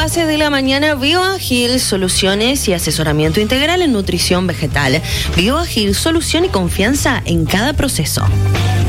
Pase de la mañana, BioAgil, soluciones y asesoramiento integral en nutrición vegetal. BioAgil, solución y confianza en cada proceso.